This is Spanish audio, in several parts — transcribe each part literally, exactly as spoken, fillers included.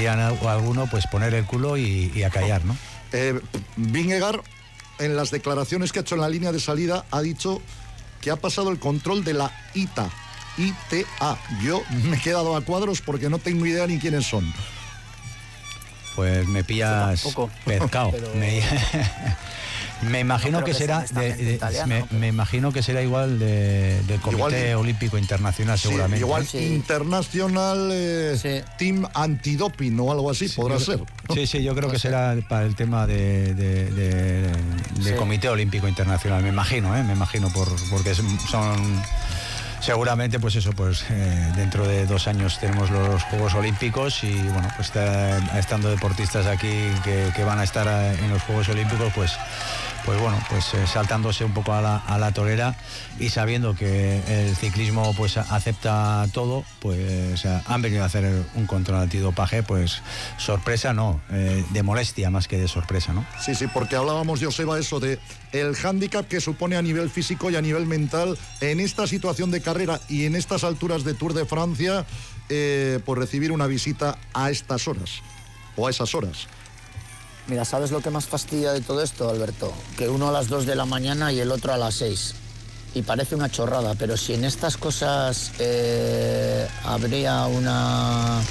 dirían a alguno, pues poner el culo y, y a callar, ¿no? Eh, Vingegaard, en las declaraciones que ha hecho en la línea de salida, ha dicho que ha pasado el control de la I T A. I T A. Yo me he quedado a cuadros porque no tengo idea ni quiénes son. Pues me pillas pescado. Pero... Me, me imagino no que, que será de, de, italiano, me, pero... me imagino que será igual de, del Comité igual, Olímpico Internacional, sí, seguramente. Igual sí. International eh, sí. Team Antidoping o algo así, sí, podrá yo, ser. ¿No? Sí, sí, yo creo que será para el tema de, de, de, de sí. Comité Olímpico Internacional, me imagino, ¿eh? Me imagino, por, porque son... Seguramente, pues eso, pues eh, dentro de dos años tenemos los Juegos Olímpicos y bueno, pues está, estando deportistas aquí que, que van a estar en los Juegos Olímpicos, pues pues bueno, pues eh, saltándose un poco a la, a la torera y sabiendo que el ciclismo pues acepta todo, pues eh, han venido a hacer un control antidopaje, pues sorpresa no, eh, de molestia más que de sorpresa, ¿no? Sí, sí, porque hablábamos, Joseba, eso de el hándicap que supone a nivel físico y a nivel mental en esta situación de carrera y en estas alturas de Tour de Francia, eh, por recibir una visita a estas horas o a esas horas. Mira, ¿sabes lo que más fastidia de todo esto, Alberto? Que uno a las dos de la mañana y el otro a las seis. Y parece una chorrada, pero si en estas cosas eh, habría una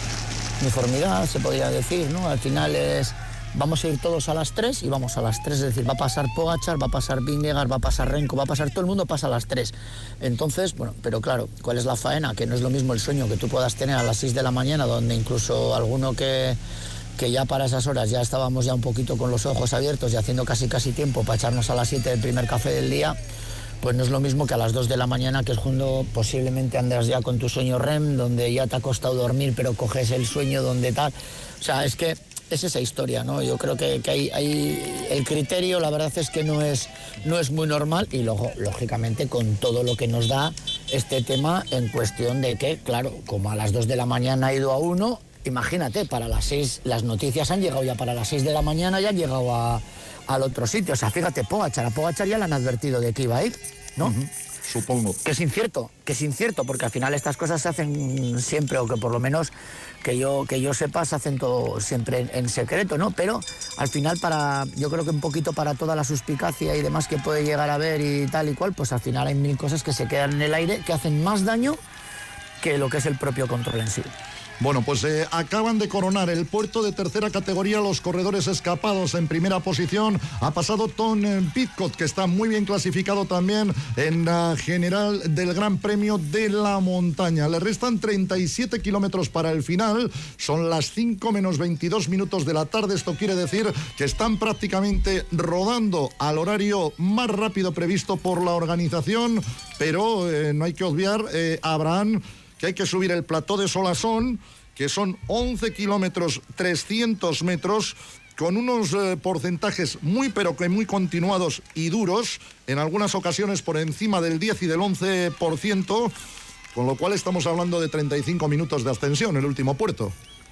uniformidad, se podría decir, ¿no? Al final es... Vamos a ir todos a las tres y vamos a las tres, es decir, va a pasar Pogačar, va a pasar Vingegaard, va a pasar Renko, va a pasar todo el mundo, pasa a las tres. Entonces, bueno, pero claro, ¿cuál es la faena? Que no es lo mismo el sueño que tú puedas tener a las seis de la mañana, donde incluso alguno que, que ya para esas horas ya estábamos ya un poquito con los ojos abiertos y haciendo casi casi tiempo para echarnos a las siete el primer café del día, pues no es lo mismo que a las dos de la mañana, que es cuando posiblemente andas ya con tu sueño R E M, donde ya te ha costado dormir, pero coges el sueño donde tal. O sea, es que es esa historia, ¿no? Yo creo que, que hay, hay el criterio, la verdad es que no es, no es muy normal y luego, lógicamente, con todo lo que nos da este tema en cuestión de que, claro, como a las dos de la mañana ha ido a uno, imagínate, para las seis, las noticias han llegado ya para las seis de la mañana, ya han llegado a, al otro sitio. O sea, fíjate, Pogačar, a Pogačar ya le han advertido de que iba a ir, ¿no? Uh-huh. Supongo. Que es incierto, que es incierto, porque al final estas cosas se hacen siempre, o que por lo menos que yo, que yo sepa, se hacen todo siempre en, en secreto, ¿no? Pero al final, para, yo creo que un poquito para toda la suspicacia y demás que puede llegar a ver y tal y cual, pues al final hay mil cosas que se quedan en el aire que hacen más daño que lo que es el propio control en sí. Bueno, pues eh, acaban de coronar el puerto de tercera categoría los corredores escapados. En primera posición ha pasado Tom Pidcock, que está muy bien clasificado también en la general del Gran Premio de la Montaña. Le restan treinta y siete kilómetros para el final. Son las cinco menos veintidós minutos de la tarde. Esto quiere decir que están prácticamente rodando al horario más rápido previsto por la organización, pero eh, no hay que obviar, eh, Abraham, que hay que subir el plató de Solasson, que son once kilómetros trescientos metros, con unos eh, porcentajes muy pero que muy continuados y duros, en algunas ocasiones por encima del diez y del once por ciento, con lo cual estamos hablando de treinta y cinco minutos de ascensión, el último puerto.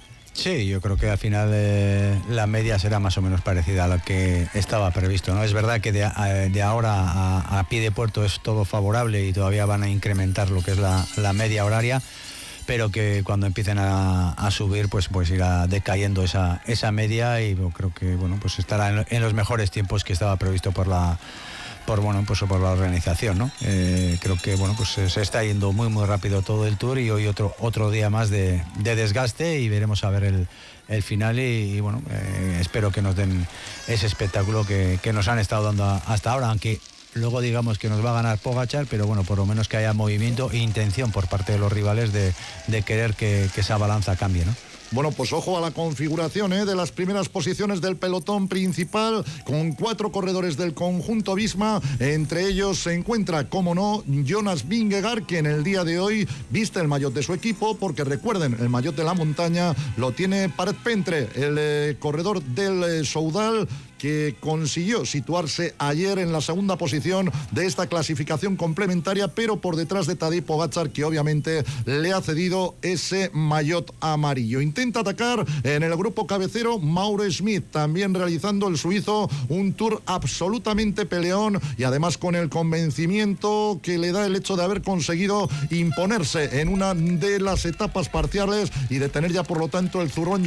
Sí, yo creo que al final eh, la media será más o menos parecida a lo que estaba previsto, ¿no? Es verdad que de, a, de ahora a, a pie de puerto es todo favorable y todavía van a incrementar lo que es la, la media horaria, pero que cuando empiecen a, a subir, pues, pues irá decayendo esa, esa media y yo creo que bueno, pues estará en, en los mejores tiempos que estaba previsto por la por bueno pues por la organización, ¿no? Eh, creo que bueno pues se está yendo muy muy rápido todo el Tour y hoy otro otro día más de, de desgaste y veremos a ver el, el final y, y bueno eh, espero que nos den ese espectáculo que, que nos han estado dando a, hasta ahora, aunque luego digamos que nos va a ganar Pogačar, pero bueno, por lo menos que haya movimiento e intención por parte de los rivales de, de querer que, que esa balanza cambie, ¿no? Bueno, pues ojo a la configuración ¿eh? de las primeras posiciones del pelotón principal, con cuatro corredores del conjunto Visma. Entre ellos se encuentra, como no, Jonas Vingegaard, que en el día de hoy viste el maillot de su equipo, porque recuerden, el maillot de la montaña lo tiene Parets Pentre, el eh, corredor del eh, Soudal, que consiguió situarse ayer en la segunda posición de esta clasificación complementaria, pero por detrás de Tadej Pogačar, que obviamente le ha cedido ese maillot amarillo. Intenta atacar en el grupo cabecero Mauro Schmid, también realizando el suizo un Tour absolutamente peleón y además con el convencimiento que le da el hecho de haber conseguido imponerse en una de las etapas parciales y de tener ya por lo tanto el zurrón